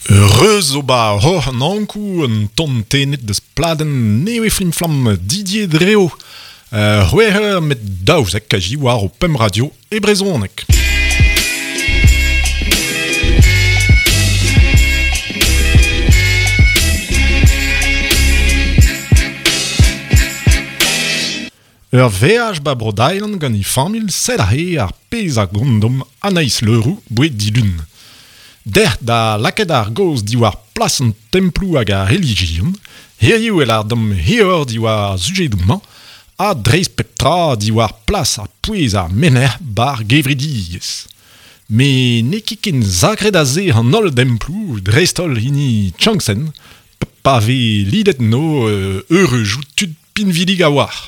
Heureuse o ba hor an ankou un ton tenet deus pladen newe flim-flam Didier Dreo. C'hwec'h met daouzek kaji war o pem radio e brezonek. Ur veaj ba brodailan gant I famil sed a he ar pez a gondom Anaïs Leroux boued dilun. Der da laket ar goz diwar plas an templou hag a religion, hirioù el ar dom heor diwar zujedouman, a dreiz pep tra diwar plas a pouez ar mener bar gevridigez. Me ne kiken zakret a ze an ol templou dreistol hini Changsen, pa ve lidet no eurejou tud pinvidig a war.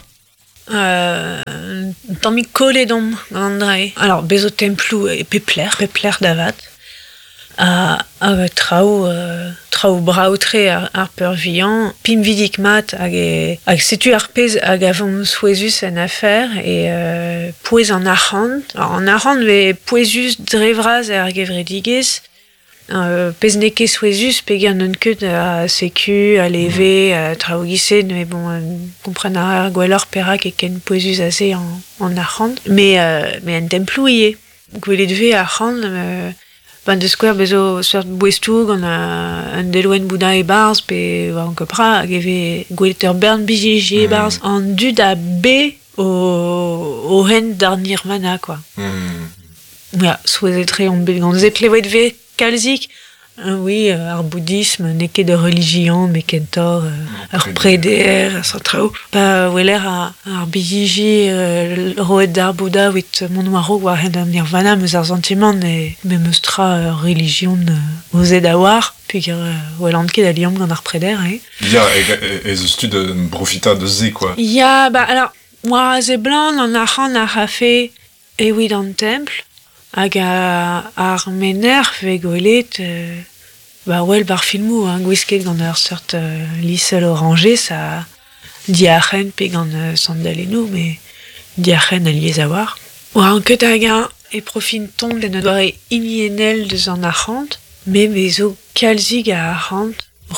Tammig koledom gant dre. Alors, bezo templou e pepler davat. Trao braoutre ar peurvian, pim vidik mat hag setu ar pez hag avon souezus en afer pouez an arc'hant. An arc'hant ve pouezus drevraz ar gevredigez, pez neke souezus peger n'on ket a seku, a leve, a traougise, mais bon, kompren ar gwellor perak e ken pouezus aze an arc'hant. Mais en templou ie. Gwelet ve arc'hant, ban de skouer bezo sort bouestou gant an deloen bouda e barz pe war an kopra hag eve gwelet ur bern bijiji e barz an dud a be o ren d'ar nirvana, quoi. Ja, souezetre on bet gant zet levet ve kalzik. Oui, ar bouddhisme, neke de religion, me kentor, ar preder, ar trao. Pa weler ar bijiji roet d'ar Bouddha wit mon waro war hen d'ar nirvana meus ar sentiment me meus tra religion ozet a war, pig welant ket a liam gant ar preder, Ya, ez eus tud profita de ze, quoi. Ya, ba, alors, war a ze blan an arc'hant ar rafe evit an temple, hag ar mener ve gwelet wel bar filmou, gwisket gant ur sort lissel orangé, sa diachen pe gant sandalenou, mais diachen a liez a war. War an ket hag e profin tont en doare inienel deus an arc'hant, me zo kalzig a arc'hant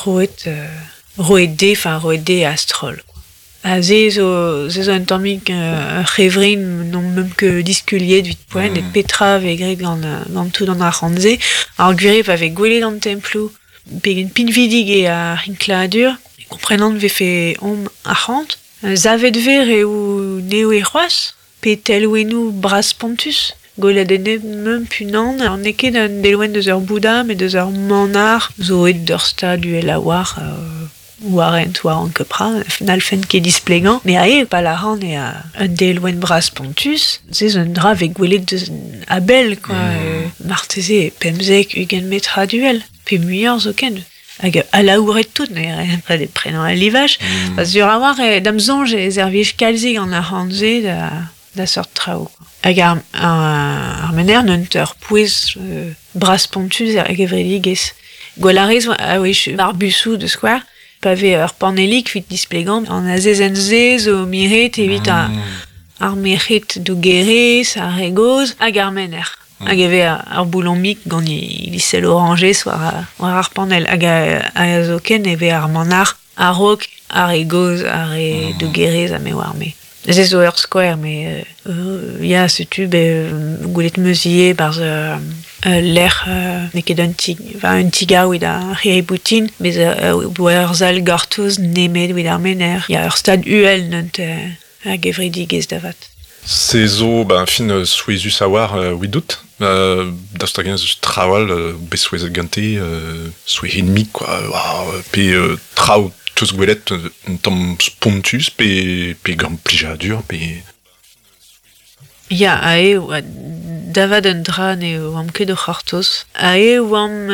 roet de astrol. Ze zo un tammig c'hevrin non même que diskuliet vit poen et petra ve gret gant tout an arc'hant ze. Ar gwerev ave gwelet an templou pegen pinvidig e a rinkladur, komprenant ve fe om arc'hant. Zavet ver eo neo e c'hoaz, pe telwenou bras pontus. Gwelet ene meum punan, ar neket un deloen deus ur Bouddha, met deus ur manar, zo et d'ur staduel a war, warent war an kepra, n'alfen ket displegan, mais ae pa la ran e un deloen bras pontus, zez un dra ve gwelet deus abel, quoi, marteze pemzek ugen metra duel, pe muior zo ken. Hag a laouret tout, ne prenan a livaj, parce ur a war dam zonj e zerviej kalzig an arc'hant ze da sort trao. Hag ar mener n'ont ur pouez bras pontus a gevredigez. Gwelarez a wech barbusou de skouar, pa ve ur panelik vit displegan, an a zezen ze zo miret evit ar meret do gerez, ar regoz, hag ar mener. Hag eve ar boulon mik gant lissel orangé war ar panel. Hag a zo ken eve ar manar, ar rok, ar regoz, ar do gerez a me war me. Ze zo ur skoer, me ya setu goulet meuzier barz l'air neket un tiga oud a c'hiri boutin, bez ur zal gartoz nemet oud ar mener. Ya ur stad uel n'ont a gevredigez davat. Se zo fin souezus a war widout, da stagen eus trawal bez souezet gante, souezet mik, quoi, pe trao tous gwelet un tamm spontus pe gant plijadur, pe... Ya, davad un dra ne oam ket o c'hartoz. Oam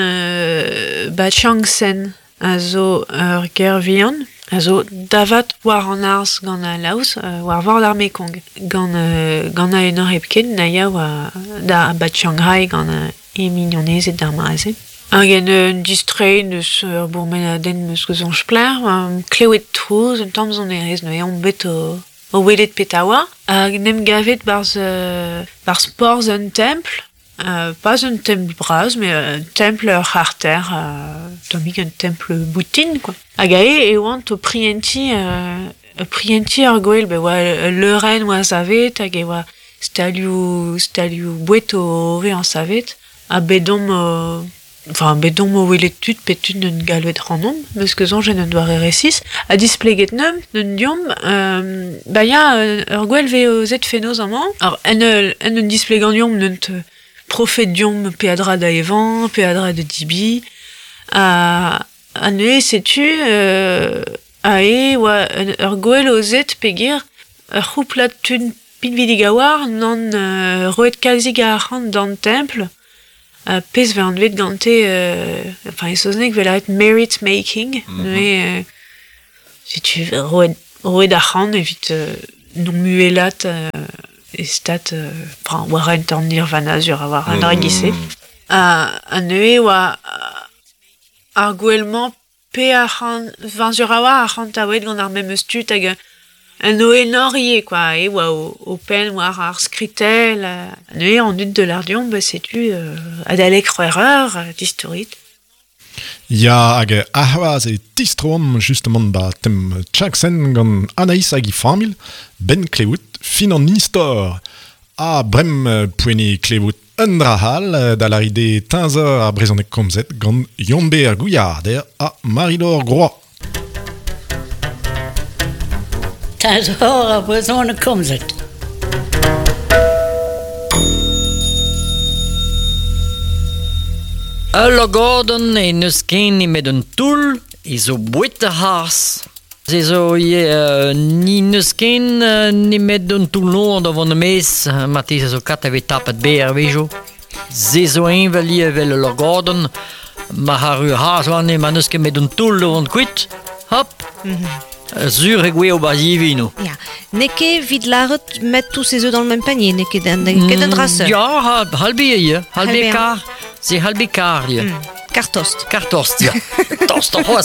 Changsen a zo ur gervian, a zo davad war an arz gant a laouz, war vord ar Mekong. Gant a un ar epket, na ya da Shanghai gant e mignonezet d'ar maazet. Hag en distrein eus ur bourmenadenn meus gozonj pler, klewet trouz, un tamm zon erez, no eon bet o welet petawa, hag nem gavet barz porz un temple, Pas un temple bras, mais un temple harter, tomik un temple boutine, quoi. Hag e oant o prienti ar gwell, leuren oa zavet, hag e oa stalioù bouet o ve an savet, a bedom o welet tud pet tud n'un galvet rannom, meus ket zonjen un doare resis, a displeget neum, n'un diom, ya ur gwell ve o zet fenoz amañ, en un displegan diom n'eunt profet diom peadra da evan, peadra de dibi, a neue setu, oa ur gwell o zet pegir, ur c'houplat tud pinvidig a war, n'an roet kalzig a arc'hant dan temple, pez ve an vet gante, e soznek velaet merit making, neue, setu roet arc'hant evit non muelat, estat war un tamm nirvana sur avoir un dragissé. A neue oa ar gwellman pe arc'hant 20 sur a arc'hant a oet gant ar mem eus tud hag un noe norrie, quoi, et oa o pen war ar skritel, a neue an dud de l'ardion, setu adalek c'hwereur distorit. Ya hag ahwaz e tistroam justement tem tchaksen gant Anaïs hag I famil, ben klevout fin an istor. A brem poene klevout un drahal da la ride 15 a brezonek komzet gant Yomber Gouillarder a Marie-Laure Groix. 15 a brezonek komzet. Ul gordon e neus ken met un toul, e zo bouet a hars. Se zo ni neus ken ne met un toul non da vant mes, mati se zo kat ave tapet ber vejo. Se zo enveli vel ul gordon, ma har ur hars wane ma neus ken met un toul da vant kuit, hop, sur e gwe o bazivino. Ja. Neke vid laret mettre tous ses œufs dans le même panier, neke d'un drasseur. Ja, halbe kar. C'est halbe kar, ja. Kartost. Kartost, ja. Tost,